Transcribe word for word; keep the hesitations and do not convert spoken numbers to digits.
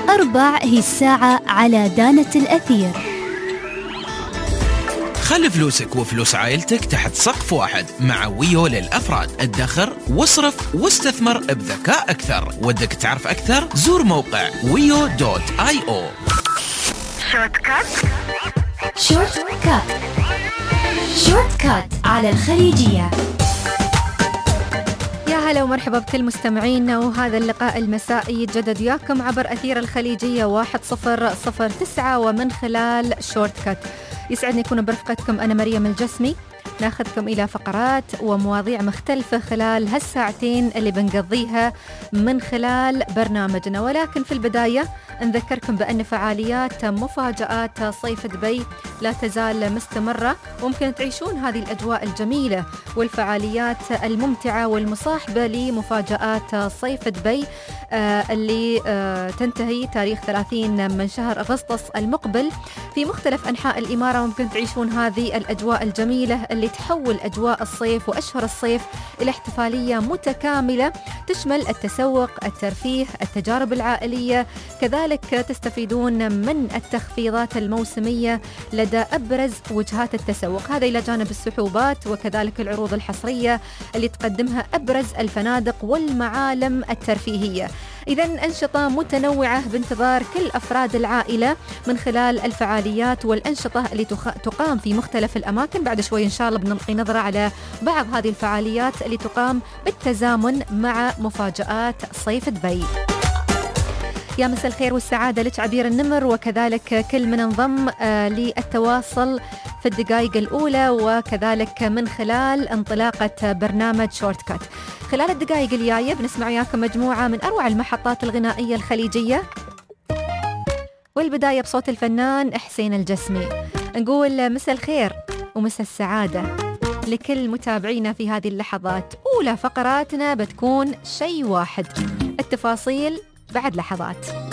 أربع هي الساعة على دانة الأثير. خلي فلوسك وفلوس عائلتك تحت سقف واحد مع ويو للأفراد. ادخر واصرف واستثمر بذكاء أكثر. ودك تعرف أكثر؟ زور موقع ويو دوت آي أو. شورت كات شورت كات شورت كات على الخليجية. يا هلا ومرحبا بكل مستمعينا، وهذا اللقاء المسائي يتجدد وياكم عبر أثير الخليجية واحد صفر صفر تسعة ومن خلال شورت كات. يسعدني يكون برفقتكم أنا مريم الجسمي، ناخذكم إلى فقرات ومواضيع مختلفة خلال هالساعتين اللي بنقضيها من خلال برنامجنا. ولكن في البداية نذكركم بأن فعاليات مفاجآت صيف دبي لا تزال مستمرة، وممكن تعيشون هذه الأجواء الجميلة والفعاليات الممتعة والمصاحبة لمفاجآت صيف دبي آه اللي آه تنتهي تاريخ ثلاثين من شهر أغسطس المقبل في مختلف أنحاء الإمارة. ممكن تعيشون هذه الأجواء الجميلة اللي تحول أجواء الصيف وأشهر الصيف إلى احتفالية متكاملة تشمل التسوق، الترفيه، التجارب العائلية. كذلك تستفيدون من التخفيضات الموسمية لدى أبرز وجهات التسوق، هذا إلى جانب السحوبات وكذلك العروض الحصرية اللي تقدمها أبرز الفنادق والمعالم الترفيهية. إذن أنشطة متنوعة بانتظار كل أفراد العائلة من خلال الفعاليات والأنشطة اللي تقام في مختلف الأماكن. بعد شوي إن شاء الله بنلقي نظرة على بعض هذه الفعاليات اللي تقام بالتزامن مع مفاجآت صيف دبي. يا مساء الخير والسعادة لك عبير النمر وكذلك كل من انضم آه للتواصل في الدقائق الأولى وكذلك من خلال انطلاقة برنامج شورت كات. خلال الدقائق الجاية بنسمع وياكم مجموعة من أروع المحطات الغنائية الخليجية، والبداية بصوت الفنان حسين الجسمي. نقول مساء الخير ومساء السعادة لكل متابعينا في هذه اللحظات. أولى فقراتنا بتكون شيء واحد، التفاصيل بعد لحظات.